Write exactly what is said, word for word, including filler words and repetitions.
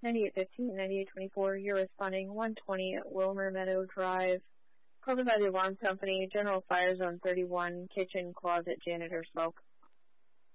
ninety-eight fifteen, ninety-eight twenty-four, you're responding one twenty at Wilmer Meadow Drive. Called by the alarm company, general fire zone thirty-one, kitchen, closet, janitor smoke.